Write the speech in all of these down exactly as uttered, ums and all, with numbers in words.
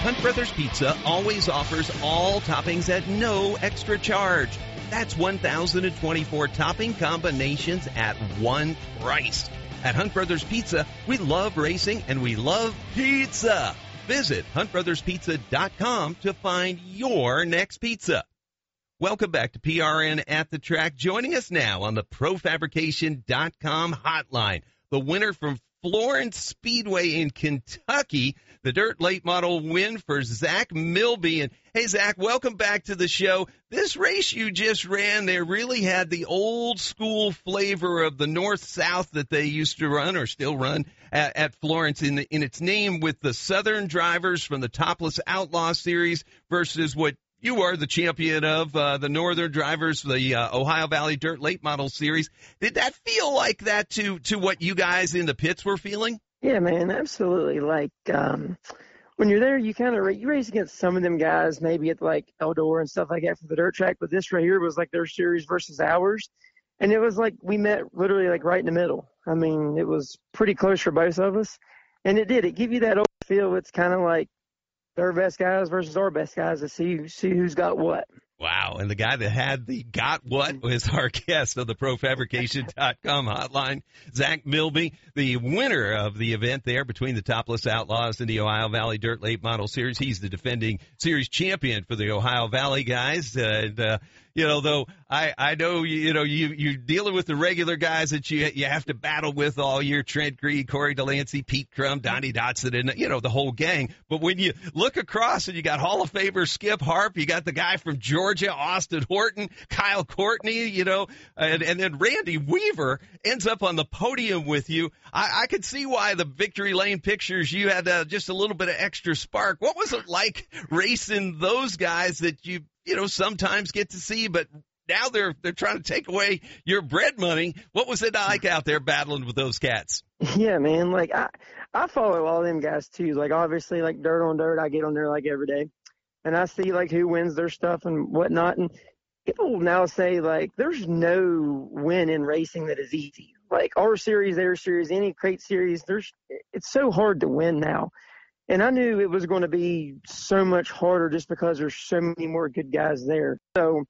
Hunt Brothers Pizza always offers all toppings at no extra charge. That's one thousand twenty-four topping combinations at one price. At Hunt Brothers Pizza, we love racing and we love pizza. Visit hunt brothers pizza dot com to find your next pizza. Welcome back to P R N at the Track. Joining us now on the pro fabrication dot com hotline, the winner from Florence Speedway in Kentucky, the dirt late model win for Zach Milby. And hey, Zach, welcome back to the show. This race you just ran there really had the old school flavor of the north-south that they used to run or still run at, at Florence in, the, in its name, with the Southern drivers from the Topless Outlaw Series versus what you are the champion of, uh, the Northern drivers, the uh, Ohio Valley Dirt Late Model Series. Did that feel like that to, to what you guys in the pits were feeling? Yeah, man, absolutely. Like, um, when you're there, you kind of you race against some of them guys, maybe at like Eldor and stuff like that for the dirt track. But this right here was like their series versus ours. And it was like we met literally like right in the middle. I mean, it was pretty close for both of us. And it did. It give you that old feel. It's kind of like their best guys versus our best guys to see see who's got what. Wow. And the guy that had the got what was our guest of the pro fabrication dot com hotline, Zach Milby, the winner of the event there between the Topless Outlaws and the Ohio Valley Dirt Late Model Series. He's the defending series champion for the Ohio Valley guys. Uh, and, uh, you know, though I, I know, you, you know, you, you're dealing with the regular guys that you you have to battle with all year, Trent Creed, Corey Delancey, Pete Crum, Donnie Dotson, and, you know, the whole gang. But when you look across and you got Hall of Famer Skip Harp, you got the guy from Georgia, Austin Horton, Kyle Courtney, you know, and, and then Randy Weaver ends up on the podium with you. I, I could see why the Victory Lane pictures, you had uh, just a little bit of extra spark. What was it like racing those guys that you, you know, sometimes get to see, but now they're they're trying to take away your bread money? What was it like out there battling with those cats? Yeah, man. Like I, I follow all them guys too. Like obviously, like Dirt on Dirt, I get on there like every day, and I see like who wins their stuff and whatnot. And people now say like there's no win in racing that is easy. Like our series, their series, any crate series, there's it's so hard to win now. And I knew it was going to be so much harder just because there's so many more good guys there. So,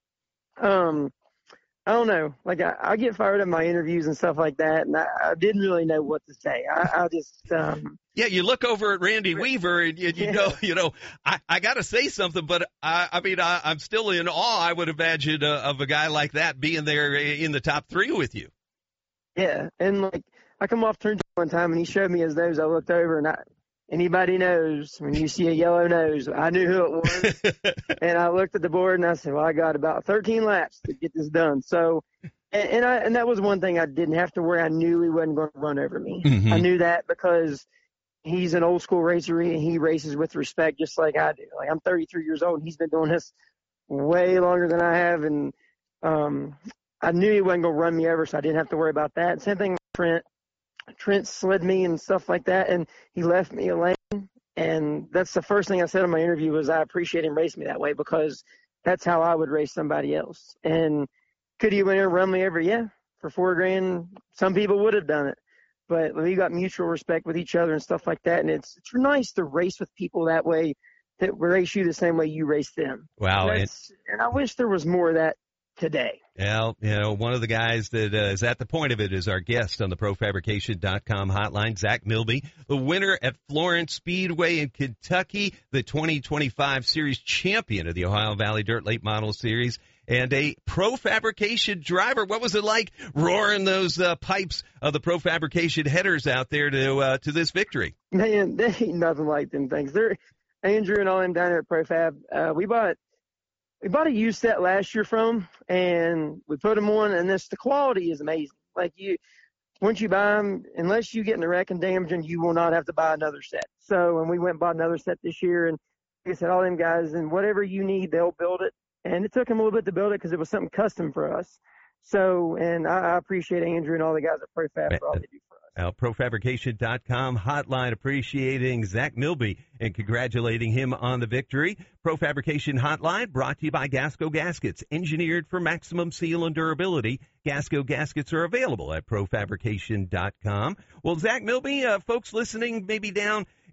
um, I don't know. Like, I, I get fired at my interviews and stuff like that, and I, I didn't really know what to say. I, I just um, – Yeah, you look over at Randy Weaver, and you, you yeah. know, you know, I, I got to say something, but I, I mean, I, I'm still in awe, I would imagine, uh, of a guy like that being there in the top three with you. Yeah, and, like, I come off turn one time, and he showed me his nose. I looked over, and I – anybody knows when you see a yellow nose, I knew who it was. And I looked at the board and I said, well, I got about thirteen laps to get this done. So, and, and I, and that was one thing I didn't have to worry. I knew he wasn't going to run over me. Mm-hmm. I knew that because he's an old school racer and he races with respect just like I do. Like I'm thirty-three years old and he's been doing this way longer than I have. And, um, I knew he wasn't going to run me over, so I didn't have to worry about that. Same thing with Trent. Trent slid me and stuff like that, and he left me a lane. And that's the first thing I said in my interview was I appreciate him racing me that way because that's how I would race somebody else. And could he win and run me over? Yeah, for four grand. Some people would have done it, but we got mutual respect with each other and stuff like that. And it's it's nice to race with people that way that race you the same way you race them. Wow, and, and I wish there was more of that today. Well, you know, one of the guys that uh, is at the point of it is our guest on the pro fabrication dot com hotline, Zach Milby, the winner at Florence Speedway in Kentucky, the twenty twenty-five series champion of the Ohio Valley Dirt Late Model Series, and a pro fabrication driver. What was it like roaring those uh, pipes of the pro fabrication headers out there to uh, to this victory? Man, they ain't nothing like them things. They're Andrew and all them down there at ProFab. Uh, we bought We bought a used set last year from, and we put them on, and this the quality is amazing. Like you, once you buy them, unless you get in a wreck and damage them, you will not have to buy another set. So, and we went and bought another set this year, and like I said, all them guys, and whatever you need, they'll build it. And it took them a little bit to build it because it was something custom for us. So, and I, I appreciate Andrew and all the guys at ProFab for all they do for us. Uh, pro fabrication dot com hotline appreciating Zach Milby and congratulating him on the victory. Pro Fabrication Hotline brought to you by Gasco Gaskets, engineered for maximum seal and durability. Gasco Gaskets are available at pro fabrication dot com. Well, Zach Milby, uh, folks listening maybe down